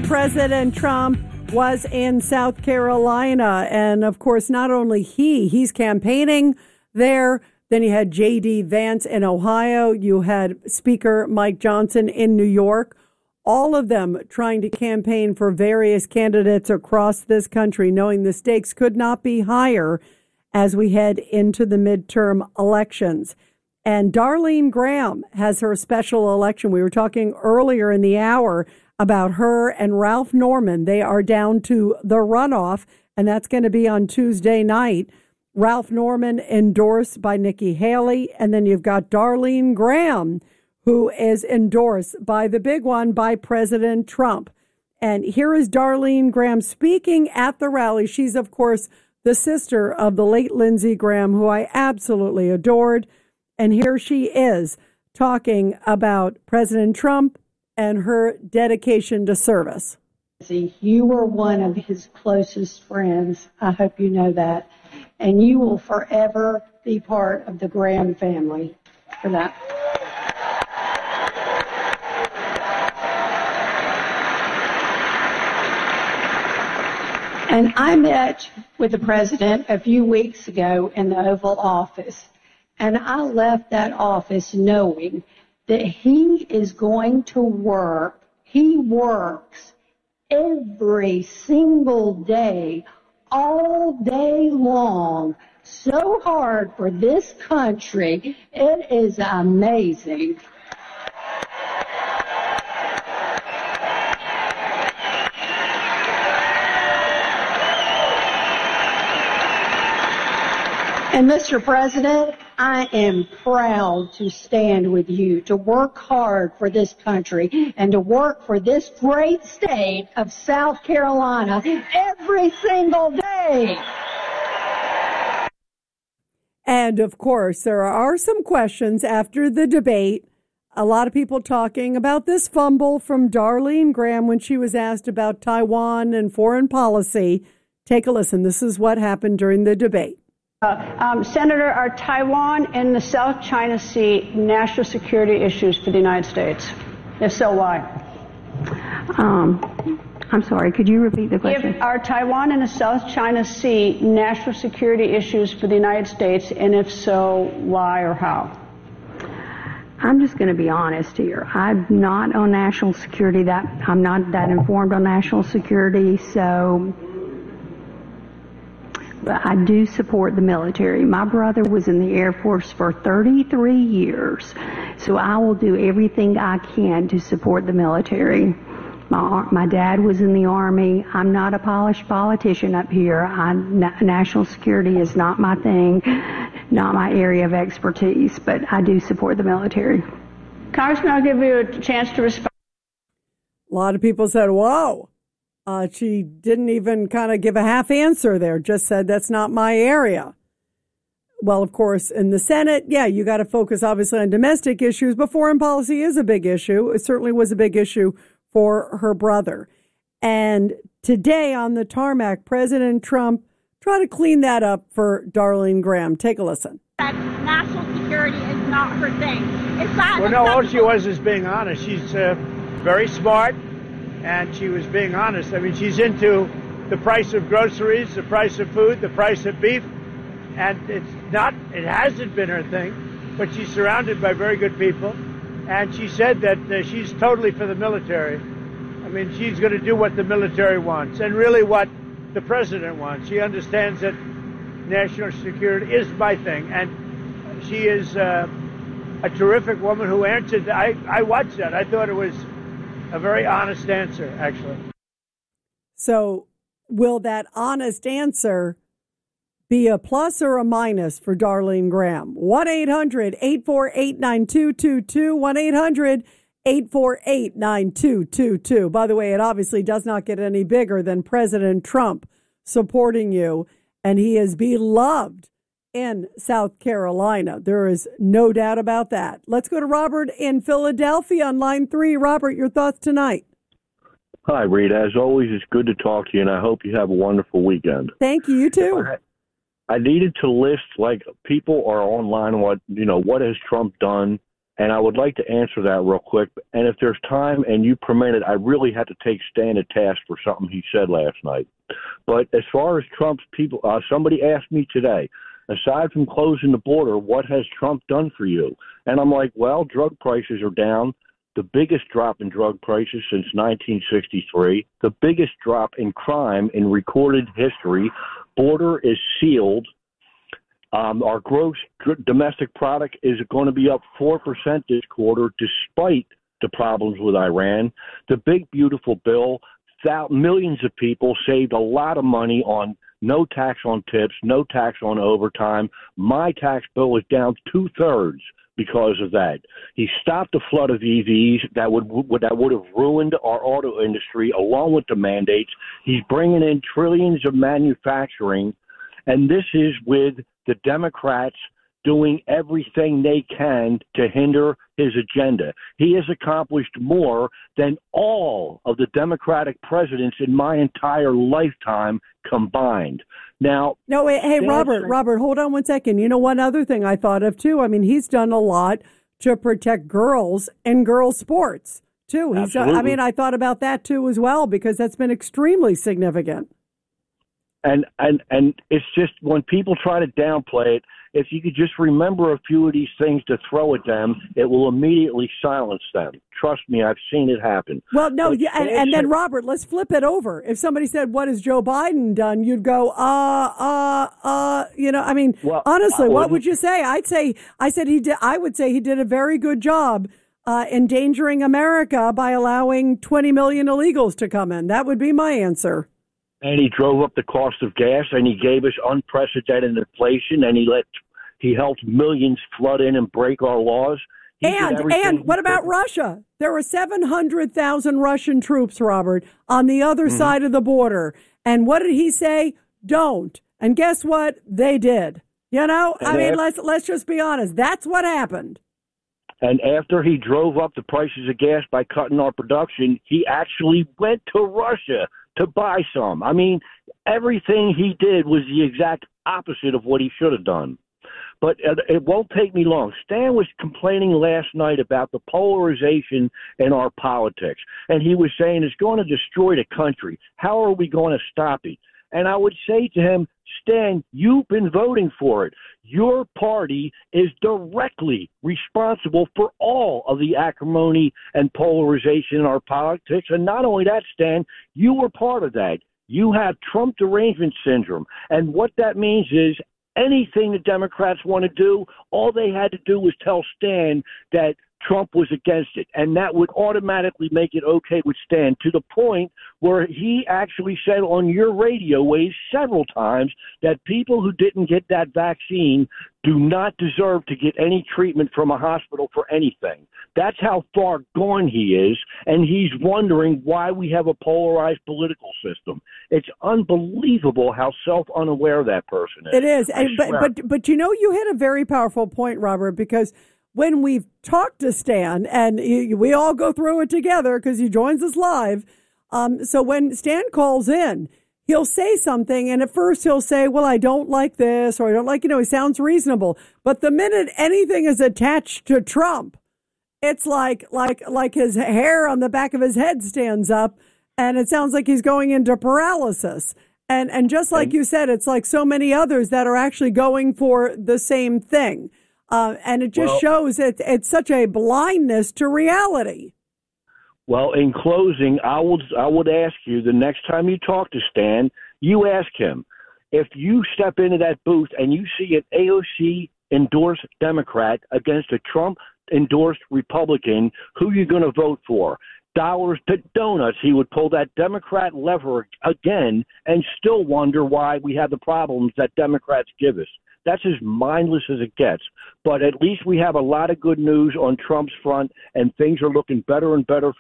President Trump was in South Carolina. And of course, not only he's campaigning there. Then you had J.D. Vance in Ohio. You had Speaker Mike Johnson in New York. All of them trying to campaign for various candidates across this country, knowing the stakes could not be higher as we head into the midterm elections. And Darlene Graham has her special election. We were talking earlier in the hour about her and Ralph Norman. They are down to the runoff, and that's going to be on Tuesday night. Ralph Norman endorsed by Nikki Haley, and then you've got Darlene Graham, who is endorsed by the big one, by President Trump. And here is Darlene Graham speaking at the rally. She's, of course, the sister of the late Lindsey Graham, who I absolutely adored. And here she is talking about President Trump and her dedication to service. You were one of his closest friends. I hope you know that. And you will forever be part of the Graham family for that. And I met with the president a few weeks ago in the Oval Office, and I left that office knowing that he is going to work. He works every single day, all day long, so hard for this country. It is amazing. And Mr. President, I am proud to stand with you, to work hard for this country, and to work for this great state of South Carolina every single day. And of course, there are some questions after the debate. A lot of people talking about this fumble from Darlene Graham when she was asked about Taiwan and foreign policy. Take a listen. This is what happened during the debate. Senator, are Taiwan and the South China Sea national security issues for the United States? If so, why? I'm sorry, could you repeat the question? Are Taiwan and the South China Sea national security issues for the United States, and if so, why or how? I'm just going to be honest here. I'm not on national security. I'm not that informed on national security, so I do support the military. My brother was in the Air Force for 33 years, so I will do everything I can to support the military. My dad was in the Army. I'm not a polished politician up here. National security is not my thing, not my area of expertise, but I do support the military. Congressman, I'll give you a chance to respond. A lot of people said, whoa. She didn't even kind of give a half answer there, just said that's not my area. Well, of course, in the Senate, you got to focus obviously on domestic issues, but foreign policy is a big issue. It certainly was a big issue for her brother. And today on the tarmac, President Trump tried to clean that up for Darlene Graham. Take a listen. That national security is not her thing. It's not. Well, no, all she was is being honest. She's very smart. And she was being honest. I mean, she's into the price of groceries, the price of food, the price of beef. And it hasn't been her thing, but she's surrounded by very good people. And she said that she's totally for the military. I mean, she's going to do what the military wants and really what the president wants. She understands that national security is my thing. And she is a terrific woman who answered. I watched that. I thought it was a very honest answer, actually. So will that honest answer be a plus or a minus for Darlene Graham? 1-800-848-9222, 1-800-848-9222. By the way, it obviously does not get any bigger than President Trump supporting you, and he is beloved in South Carolina. There is no doubt about that. Let's go to Robert in Philadelphia on line 3. Robert, your thoughts tonight. Hi, Rita. As always, it's good to talk to you, and I hope you have a wonderful weekend. Thank you. You too. I needed to list, like, people are online, what has Trump done, And I would like to answer that real quick. And if there's time and you permit it, I really had to take Stan to task for something he said last night. But as far as Trump's people, somebody asked me today, aside from closing the border, what has Trump done for you? And I'm like, well, drug prices are down. The biggest drop in drug prices since 1963. The biggest drop in crime in recorded history. Border is sealed. Our gross domestic product is going to be up 4% this quarter, despite the problems with Iran. The big, beautiful bill, millions of people saved a lot of money on no tax on tips, no tax on overtime. My tax bill is down 2/3 because of that. He stopped the flood of EVs that would have ruined our auto industry, along with the mandates. He's bringing in trillions of manufacturing, and this is with the Democrats doing everything they can to hinder his agenda. He has accomplished more than all of the Democratic presidents in my entire lifetime combined. Now, hey, Robert, hold on one second. You know, one other thing I thought of too. I mean, he's done a lot to protect girls and girls' sports too. I thought about that too as well, because that's been extremely significant. And it's just when people try to downplay it, if you could just remember a few of these things to throw at them, it will immediately silence them. Trust me, I've seen it happen. Well, no, and then, Robert, let's flip it over. If somebody said, what has Joe Biden done? You'd go, honestly, what would you say? I would say he did a very good job endangering America by allowing 20 million illegals to come in. That would be my answer. And he drove up the cost of gas, and he gave us unprecedented inflation, and he helped millions flood in and break our laws. And what about Russia? There were 700,000 Russian troops, Robert, on the other side of the border. And what did he say? Don't. And guess what? They did. You know, let's just be honest. That's what happened. And after he drove up the prices of gas by cutting our production, he actually went to Russia to buy some. I mean, everything he did was the exact opposite of what he should have done. But it won't take me long. Stan was complaining last night about the polarization in our politics. And he was saying it's going to destroy the country. How are we going to stop it? And I would say to him, Stan, you've been voting for it. Your party is directly responsible for all of the acrimony and polarization in our politics. And not only that, Stan, you were part of that. You have Trump derangement syndrome. And what that means is anything the Democrats want to do, all they had to do was tell Stan that Trump was against it, and that would automatically make it okay with Stan, to the point where he actually said on your radio waves several times that people who didn't get that vaccine do not deserve to get any treatment from a hospital for anything. That's how far gone he is, and he's wondering why we have a polarized political system. It's unbelievable how self-unaware that person is. It is, but you know, you hit a very powerful point, Robert, because when we've talked to Stan, and we all go through it together because he joins us live. So when Stan calls in, he'll say something, and at first he'll say, well, I don't like this, or I don't like, he sounds reasonable. But the minute anything is attached to Trump, it's like his hair on the back of his head stands up, and it sounds like he's going into paralysis. And just like you said, it's like so many others that are actually going for the same thing. And it just shows it's such a blindness to reality. Well, in closing, I would ask you, the next time you talk to Stan, you ask him, if you step into that booth and you see an AOC-endorsed Democrat against a Trump-endorsed Republican, who are you going to vote for? Dollars to donuts, he would pull that Democrat lever again and still wonder why we have the problems that Democrats give us. That's as mindless as it gets. But at least we have a lot of good news on Trump's front, and things are looking better and better